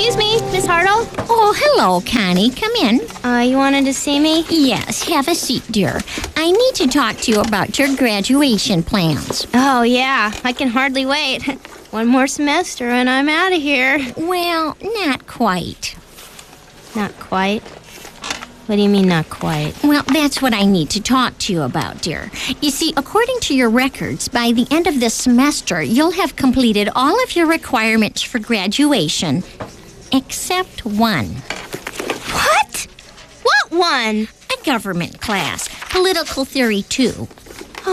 Excuse me, Miss Hartle? Oh, hello, Connie. Come in. You wanted to see me? Yes, have a seat, dear. I need to talk to you about your graduation plans. Oh, yeah. I can hardly wait. One more semester and I'm out of here. Well, not quite. Not quite? What do you mean, not quite? Well, that's what I need to talk to you about, dear. You see, according to your records, by the end of this semester, you'll have completed all of your requirements for graduation, except one. What? What one? A government class, Political Theory 2.